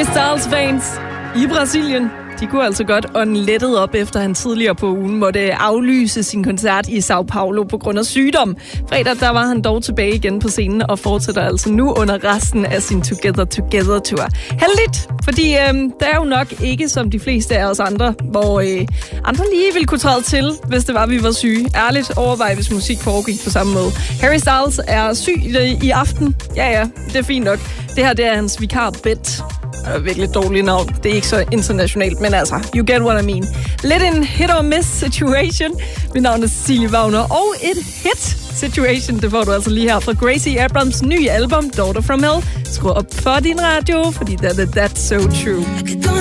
Harry Styles fans i Brasilien, de kunne altså godt ånde lettet op, efter han tidligere på ugen måtte aflyse sin koncert i São Paulo på grund af sygdom. Fredag der var han dog tilbage igen på scenen og fortsætter altså nu under resten af sin Together Together Tour. Heldigt, fordi der er jo nok ikke som de fleste af os andre, hvor andre lige ville kunne træde til, hvis det var, vi var syge. Ærligt overvej, hvis musik foregik på samme måde. Harry Styles er syg i aften. Ja, det er fint nok. Det her det er hans vikar Bet. Det er virkelig dårligt navn. Det er ikke så internationalt, men altså, you get what I mean. Lidt en hit or miss situation. Mit navn er Cecilie Wagner, og et hit situation, det får du altså lige her fra Gracie Abrams' nye album, Daughter from Hell. Skru op for din radio, fordi det er That's So True.